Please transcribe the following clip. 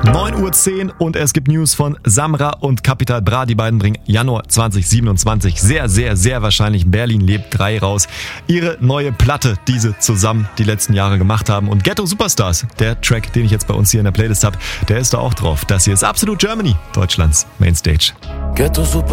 9:10 Uhr und es gibt News von Samra und Capital Bra. Die beiden bringen Januar 2027 sehr, sehr, sehr wahrscheinlich Berlin lebt 3 raus. Ihre neue Platte, die sie zusammen die letzten Jahre gemacht haben. Und Ghetto Superstars, der Track, den ich jetzt bei uns hier in der Playlist habe, der ist da auch drauf. Das hier ist Absolute Germany, Deutschlands Mainstage. Ghetto Superstars.